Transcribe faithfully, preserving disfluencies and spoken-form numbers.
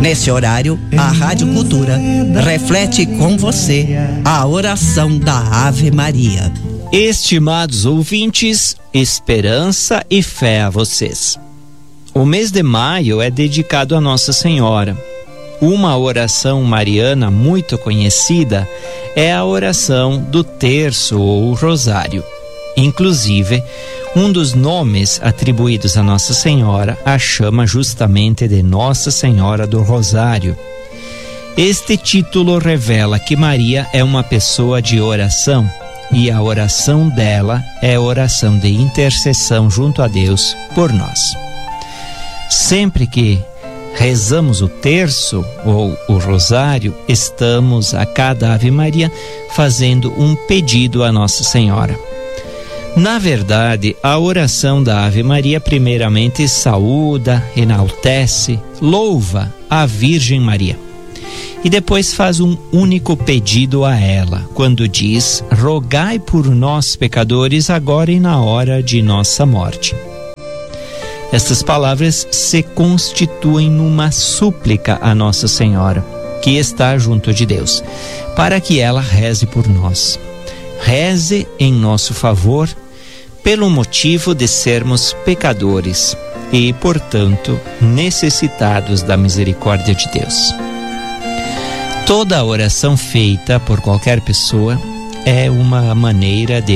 Nesse horário, a Rádio Cultura reflete com você a oração da Ave Maria. Estimados ouvintes, esperança e fé a vocês. O mês de maio é dedicado a Nossa Senhora. Uma oração mariana muito conhecida é a oração do terço ou rosário. Inclusive, um dos nomes atribuídos a Nossa Senhora a chama justamente de Nossa Senhora do Rosário. Este título revela que Maria é uma pessoa de oração e a oração dela é oração de intercessão junto a Deus por nós. Sempre que rezamos o terço ou o rosário, estamos a cada Ave Maria fazendo um pedido a Nossa Senhora. Na verdade, a oração da Ave Maria primeiramente saúda, enaltece, louva a Virgem Maria. E depois faz um único pedido a ela, quando diz: rogai por nós pecadores agora e na hora de nossa morte. Estas palavras se constituem numa súplica a Nossa Senhora, que está junto de Deus, para que ela reze por nós. Reze em nosso favor, pelo motivo de sermos pecadores e, portanto, necessitados da misericórdia de Deus. Toda oração feita por qualquer pessoa é uma maneira de